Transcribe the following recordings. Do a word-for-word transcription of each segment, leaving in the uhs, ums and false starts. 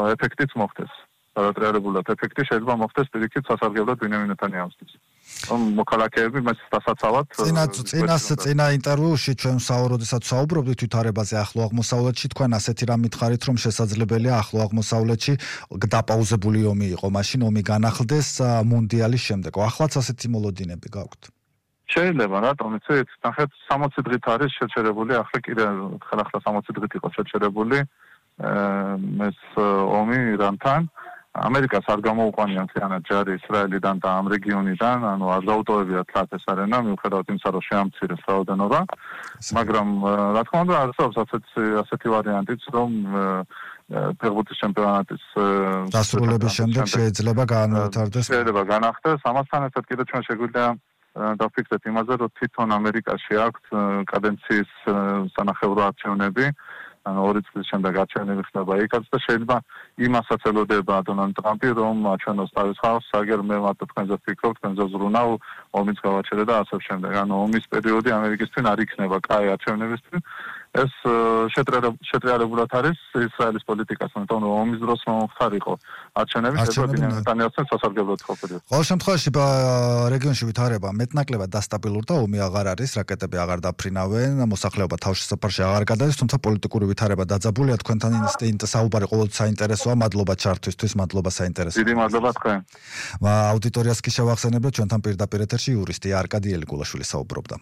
ეფექტიც მოხდეს. Გადატრიალებულად ეფექტი შეიძლება მოხდეს პირიქით სასარგებლოდ ბინიამინ ნეთანიაჰუსთვის. რომ მოქალაქეები მას დასაცავად წინაც წინას წინა ინტერვიუში ჩვენ საუბრობდით საუბრობდით თვითარებაზე ახლო აღმოსავლეთში თქვენ ასეთი რამ მითხარით რომ შესაძლებელია ახლო აღმოსავლეთში დაპაუზებული ომი იყო მაშინ ომი განახლდეს მუნდიალის შემდეგ ახლაც ასეთი მოლოდინები გაქვთ შეიძლება რატომ იცით ნახეთ სამოცი დღით არის შეჩერებული ახლა კიდე ახლა სამოცი დღით იყო შეჩერებული ეს ომი ირანთან ამერიკას არ გამოუყვანია მთლიანად ჯარი ისრაელიდან და ამ რეგიონიდან, ანუ არ დაუტოვებიათ თათ ეს არენა, მიუხედავად იმისა, რომ შეამცირეს რაოდენობა, მაგრამ რა თქმა უნდა არსებობს ასეთი ასეთი ვარიანტიც, რომ ფეხბურთის ჩემპიონატის დასრულების შემდეგ შეიძლება განვითარდეს. შეიძლება განახდეს, ამასთან ერთად კიდევ ჩვენ შეგვიძლია დავფიქრდეთ იმაზე, რომ თვითონ ამერიკაში აქვს კადენციის სანახევრო არჩევნები ანუ ორი წლის შემდეგ არჩევნები ხდება იქაც და შეიძლება იმასაც ელოდება დონალდ ტრამპი რომ აჩვენოს თავის ხალხს აგერ მე მარტო თქვენზე ვფიქრობ თქვენზე ზრუნავ ომის გავაჩერე და ასე შემდეგ ანუ ომის პერიოდი ამერიკისთვის არ იქნება კაი არჩევნებისთვის ეს შეტრიალებულად არის ისრაელის პოლიტიკას თუმცა ომის დროს მომხდარიყო არჩევნები შეიძლება ბინიამინ ნეთანიაჰუსთან სასარგებლოდ ყოფილიყო ყოველ შემთხვევაში რეგიონში ვითარება მეტნაკლებად დასტაბილურდა და ომი აღარ არის რაკეტები აღარ დაფრინავენ მოსახლეობა თავშესაფარში აღარ გადადის თუმცა პოლიტიკური ვითარება დაძაბულია თქვენთან საუბარი ყოველთვის საინტერესოა მადლობა ჩართვისთვის მადლობა საინტერესო დიდი მადლობა თქვენ აუდიტორიას კი შევახსენებთ ჩვენთან პირდაპირ ეთერში იურისტი არკადი ელიგულაშვილი საუბრობდა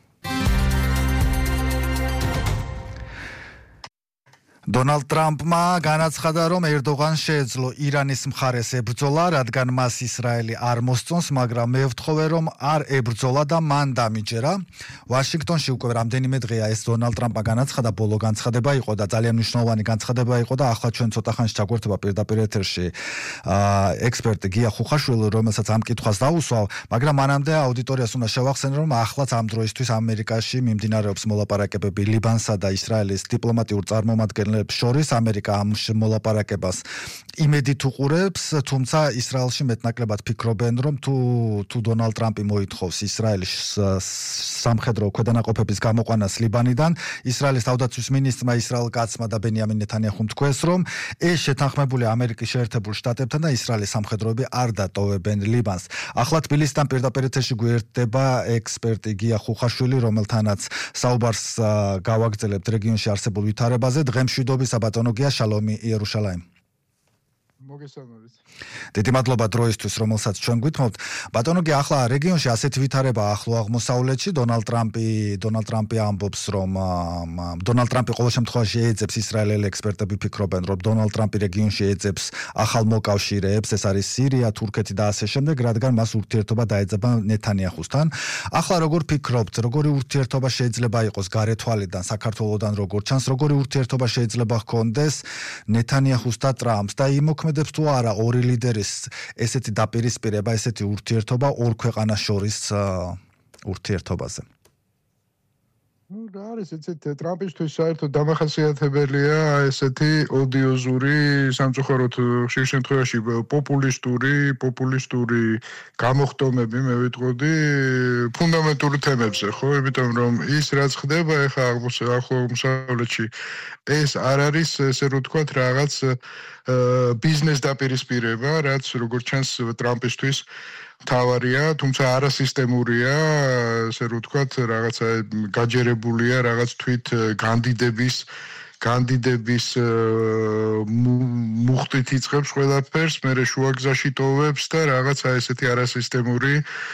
დონალდ ტრამპმა განაცხადა, რომ ერდოღანს შეეძლო ირანის მხარეს ებრძოლა, რადგან მას ისრაელი არ მოსწონს, მაგრამ მე ვთხოვე, რომ არ ებრძოლა და მან დამიჯერა. ვაშინგტონში უკვე რამდენიმე დღეა ეს დონალდ ტრამპმა განაცხადა, ბოლო განცხადება იყო და ძალიან მნიშვნელოვანი განცხადება იყო და ახლა ჩვენ ცოტა ხანში ჩაგვერთება პირდაპირ ეთერში ექსპერტი გია ხუხაშვილი, რომელსაც ამ კითხვას დაუსვავ, მაგრამ მანამდე აუდიტორიას უნდა შევახსენო, რომ ახლაც ამ დროისთვის ამერიკაში მიმდინარეობს მოლაპარაკებები ლიბანსა და ისრაელის დიპლომატიურ წარმომადგენლებს შორის ამერიკა ამ მოლაპარაკებას იმედით უყურებს, თუმცა ისრაელში მეტნაკლებად ფიქრობენ, რომ თუ თუ დონალდ ტრამპი მოითხოვს ისრაელის სამხედრო ქვედანაყოფების გამოყვანას ლიბანიდან, ისრაელის თავდაცვის მინისტრმა ისრაელ კაცმა და ბენიამინ ნეთანიაჰუმ თქვეს, რომ ეს შეთანხმებული ამერიკის შეერთებულ შტატებთან და ისრაელის სამხედროები არ დატოვებენ ლიბანს. ახლა თბილისიდან პირდაპირ ეთერში გვერდება ექსპერტი გია ხუხაშვილი, რომელთანაც საუბარს გავაგრძელებთ რეგიონში არსებულ ვითარებაზე. დღემში მშვიდობისა ბატონო გია შალომი იერუშალაიმ მოგესალმებით. დიდი მადლობა დროისთვის, რომელსაც ჩვენ გვითხოვთ. ბატონო გია ახლა რეგიონში ასეთი ვითარება ახლო აღმოსავლეთში, დონალდ ტრამპი, დონალდ ტრამპი ამბობს, რომ დონალდ ტრამპი ყოველ შემთხვევაში ეძებს ისრაელელი ექსპერტები ფიქრობენ, რომ დონალდ ტრამპი რეგიონში ეძებს ახალ მოკავშირეებს, ეს არის სირია, თურქეთი და ასე შემდეგ, რადგან მას ურთიერთობა დაეძება ნეთანიაჰუსთან. ახლა როგორ ფიქრობთ, როგორი ურთიერთობა შეიძლება იყოს გარეთვალიდან, საქართველოსთან როგორ ჩანს, როგორი ურთიერთობა შეიძლება ჰქონდეს ნეთანიაჰუს და ტრამპს და იმოქმედებს თუ არა ორი ლიდერის ესეთი დაპირისპირება, ესეთი ურთიერთობა ორ ქვეყანას შორის ურთიერთობაზე. Ну, да, არის ეცეთ ტრამპისთვის საერთოდ დამახასიათებელია ესეთი ოდიოზური, სამწუხაროდ ხშირ შემთხვევაში პოპულისტური, პოპულისტური გამოხტომები, მე ვიტყოდი, ფუნდამენტური თემებზე, ხო? იმიტომ რომ ის რაც ხდება ეხლა აღმოსავლეთში, ეს არ არის, ესე რომ ვთქვათ, რაღაც ბიზნეს დაპირისპირება, რაც როგორც ჩანს ტრამპისთვის თავარია, თუმცა არასისტემურია, ესე რომ ვთქვათ, რაღაცა გაჯერებულია რაღაც თვით კანდიდების კანდიდების მუხტით იწყებს ყველაფერს, მერე შუაგზაში ტოვებს და რაღაცა ესეთი არასისტემური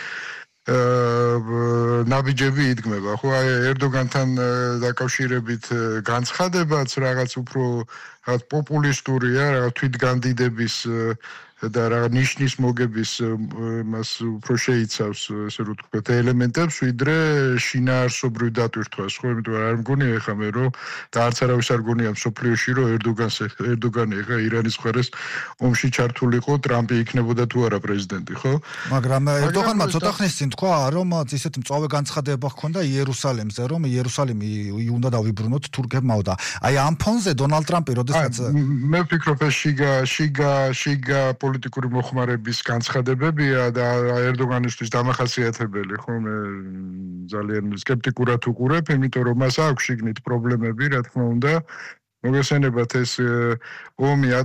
ნაბიჯები იდგმება. ხო, აი ერდოგანთან დაკავშირებით განცხადებაც რაღაც უფრო რაღაც პოპულისტურია, რაღაც თვითგანდიდების და რა ნიშნის მოგების მას უფრო შეიცავს ესე რომ ვთქვათ ელემენტებს ვიდრე შინაარსობრივ დატვირთვას ხო იმიტომ რომ არ მგონია ეხლა მე რომ და არც არავის არ გონია მსოფლიოში რომ ერდოგანს ერდოგანი ეხლა ირანის მხარეს ომში ჩართულიყო ტრამპი იქნებოდა თუ არა პრეზიდენტი ხო მაგრამ ერდოგანმა ცოტა ხნის წინ თქვა რომ ისეთი მწვავე განცხადება ჰქონდა იერუსალიმზე რომ იერუსალიმი უნდა დავიბრუნოთ თურქებმაო და აი ამ ფონზე დონალდ ტრამპი როდესაც მე ვფიქრობ ეს შიგა შიგა შიგა პოლიტიკური მოხმარების განცხადებებია და ერდოგანისთვის დამახასიათებელი, ხო, მე ძალიან სკეპტიკურად უყურებ, იმიტომ რომ მას აქვს შიგნით პრობლემები, რა თქმა უნდა. მოგესალმებათ ეს ომი